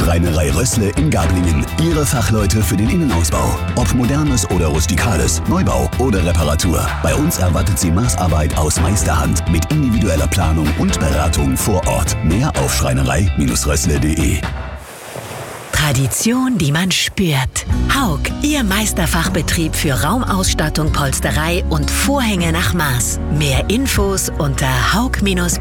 Schreinerei Rössle in Gablingen. Ihre Fachleute für den Innenausbau. Ob modernes oder rustikales, Neubau oder Reparatur. Bei uns erwartet Sie Maßarbeit aus Meisterhand mit individueller Planung und Beratung vor Ort. Mehr auf schreinerei-rössle.de. Tradition, die man spürt. Haug, Ihr Meisterfachbetrieb für Raumausstattung, Polsterei und Vorhänge nach Maß. Mehr Infos unter haug-blog.de.